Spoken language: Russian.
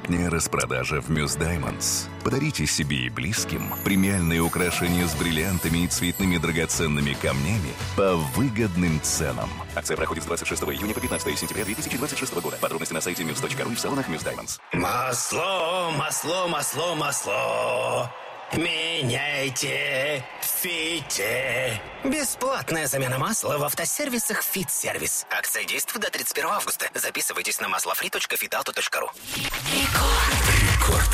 Летняя распродажа в Muse Diamonds. Подарите себе и близким премиальные украшения с бриллиантами и цветными драгоценными камнями по выгодным ценам. Акция проходит с 26 июня по 15 сентября 2026 года. Подробности на сайте muse.ru и в салонах Muse Diamonds. Масло, масло, масло, масло. Меняйте, фите. Бесплатная замена масла в автосервисах «Фит-сервис». Акция действует до 31 августа. Записывайтесь на maslofree.fitauto.ru. Рекорд.